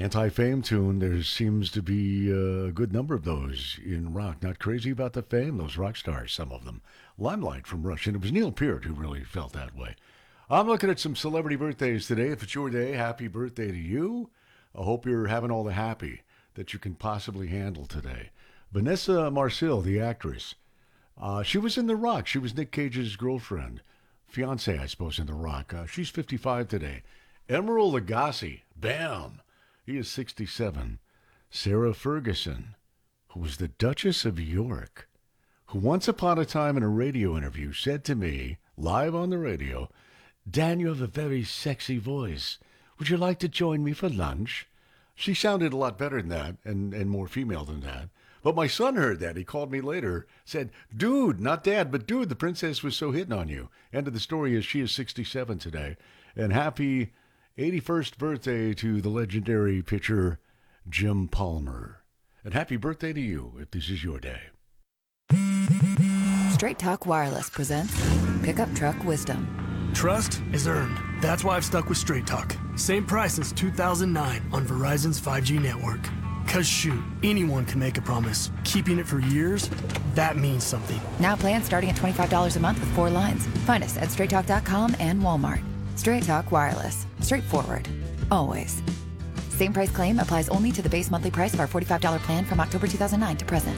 Anti-fame tune. There seems to be a good number of those in rock. Not crazy about the fame, those rock stars, some of them. Limelight from Rush, and it was Neil Peart who really felt that way. I'm looking at some celebrity birthdays today. If it's your day, happy birthday to you. I hope you're having all the happy that you can possibly handle today. Vanessa Marcil, the actress, she was in The Rock. She was Nick Cage's girlfriend, fiance, I suppose, in The Rock. She's 55 today. Emeril Lagasse, bam, he is 67. Sarah Ferguson, who was the Duchess of York, who once upon a time in a radio interview said to me, live on the radio, "Dan, you have a very sexy voice. Would you like to join me for lunch?" She sounded a lot better than that and more female than that. But my son heard that. He called me later, said, "Dude, not Dad, but dude, the princess was so hitting on you." End of the story is she is 67 today. And happy 81st birthday to the legendary pitcher Jim Palmer. And happy birthday to you if this is your day. Straight Talk Wireless presents Pickup Truck Wisdom. Trust is earned. That's why I've stuck with Straight Talk. Same price since 2009 on Verizon's 5G network. Cause shoot, anyone can make a promise. Keeping it for years, that means something. Now plans starting at $25 a month with 4 lines. Find us at straighttalk.com and Walmart. Straight Talk Wireless. Straightforward. Always. Same price claim applies only to the base monthly price of our $45 plan from October 2009 to present.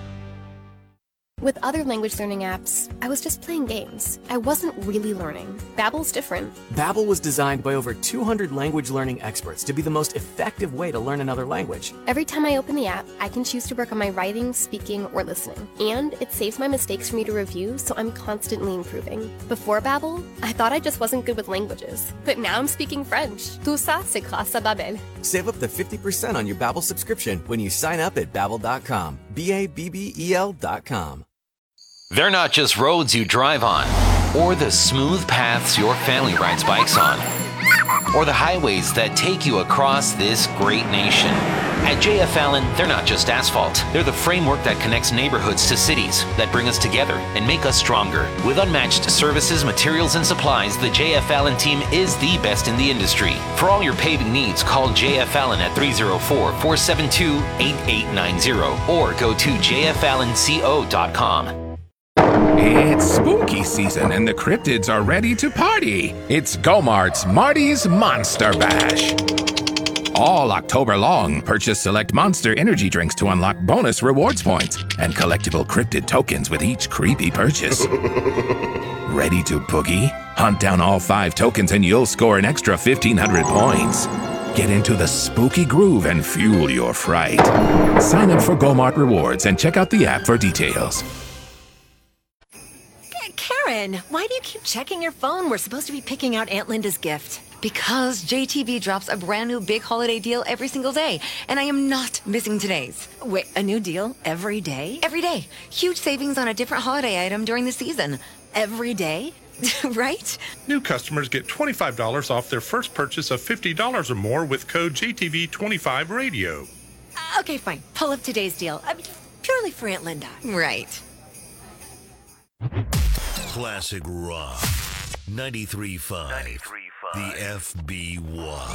With other language learning apps, I was just playing games. I wasn't really learning. Babbel's different. Babbel was designed by over 200 language learning experts to be the most effective way to learn another language. Every time I open the app, I can choose to work on my writing, speaking, or listening. And it saves my mistakes for me to review, so I'm constantly improving. Before Babbel, I thought I just wasn't good with languages. But now I'm speaking French. Tout ça, c'est grâce à Babbel. Save up to 50% on your Babbel subscription when you sign up at Babbel.com. Babbel.com. They're not just roads you drive on, or the smooth paths your family rides bikes on, or the highways that take you across this great nation. At JF Allen, they're not just asphalt. They're the framework that connects neighborhoods to cities, that bring us together and make us stronger. With unmatched services, materials, and supplies, the JF Allen team is the best in the industry. For all your paving needs, call JF Allen at 304-472-8890 or go to jfallenco.com. It's spooky season and the cryptids are ready to party. It's Go-Mart's Marty's Monster Bash. All October long, purchase select Monster energy drinks to unlock bonus rewards points and collectible cryptid tokens with each creepy purchase. Ready to boogie? Hunt down all 5 tokens and you'll score an extra 1,500 points. Get into the spooky groove and fuel your fright. Sign up for Go-Mart Rewards and check out the app for details. Karen, why do you keep checking your phone? We're supposed to be picking out Aunt Linda's gift. Because JTV drops a brand new big holiday deal every single day, and I am not missing today's. Wait, a new deal every day? Every day. Huge savings on a different holiday item during the season. Every day? Right? New customers get $25 off their first purchase of $50 or more with code JTV25Radio. Okay, fine. Pull up today's deal. Purely for Aunt Linda. Right. Classic Rock 93.5. The FB1.